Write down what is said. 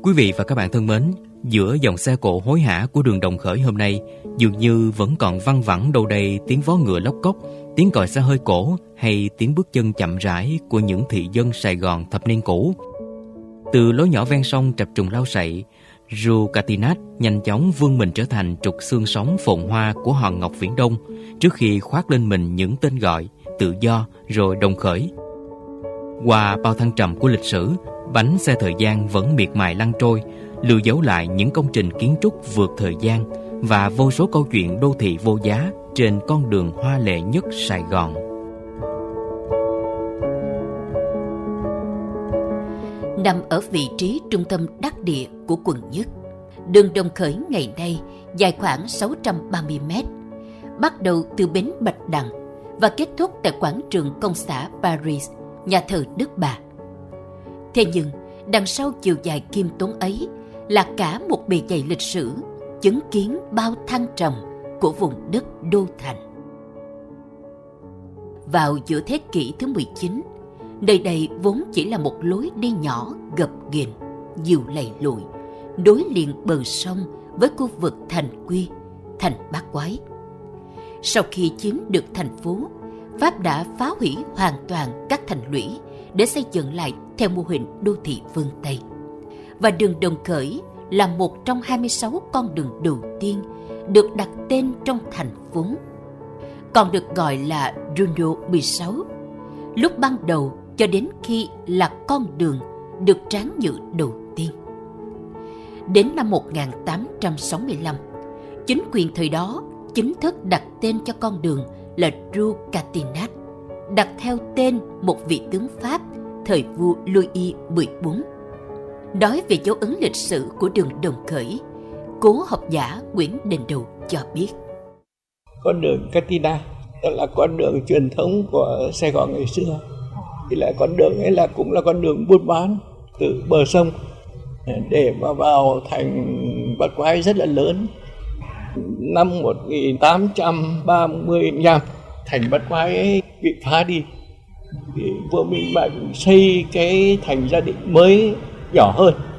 Quý vị và các bạn thân mến, giữa dòng xe cộ hối hả của đường Đồng Khởi hôm nay, dường như vẫn còn văng vẳng đâu đây tiếng vó ngựa lóc cóc, tiếng còi xe hơi cổ hay tiếng bước chân chậm rãi của những thị dân Sài Gòn thập niên cũ. Từ lối nhỏ ven sông chập trùng lau sậy, Ru Catinat nhanh chóng vươn mình trở thành trục xương sống phồn hoa của hòn ngọc Viễn Đông, trước khi khoác lên mình những tên gọi Tự Do rồi Đồng Khởi. Qua bao thăng trầm của lịch sử, bánh xe thời gian vẫn miệt mài lăn trôi, lưu dấu lại những công trình kiến trúc vượt thời gian và vô số câu chuyện đô thị vô giá trên con đường hoa lệ nhất Sài Gòn. Nằm ở vị trí trung tâm đắc địa của quận Nhất, đường Đồng Khởi ngày nay dài khoảng 630 mét, bắt đầu từ bến Bạch Đằng và kết thúc tại quảng trường Công xã Paris, nhà thờ Đức Bà. Thế nhưng, đằng sau chiều dài khiêm tốn ấy là cả một bề dày lịch sử, chứng kiến bao thăng trầm của vùng đất đô thành. Vào giữa thế kỷ thứ 19, nơi đây vốn chỉ là một lối đi nhỏ gập ghềnh, dìu lầy lụi, nối liền bờ sông với khu vực Thành Quy, thành Bát Quái. Sau khi chiếm được thành phố, Pháp đã phá hủy hoàn toàn các thành lũy để xây dựng lại theo mô hình đô thị phương Tây. Và đường Đồng Khởi là một trong 26 con đường đầu tiên được đặt tên trong thành phố, còn được gọi là Route 16, lúc ban đầu cho đến khi là con đường được tráng nhự đầu tiên. Đến năm 1865, chính quyền thời đó chính thức đặt tên cho con đường là Rue Catinat, đặt theo tên một vị tướng Pháp thời vua Louis XIV. Nói về dấu ấn lịch sử của đường Đồng Khởi, cố học giả Nguyễn Đình Đầu cho biết: con đường Catinat là con đường truyền thống của Sài Gòn ngày xưa, thì là con đường ấy cũng là con đường buôn bán từ bờ sông để mà vào thành Bát Quái rất là lớn. Năm 1835, thành Bát Quái ấy bị phá đi, thì vua Minh Mạng xây cái thành Gia Định mới nhỏ hơn,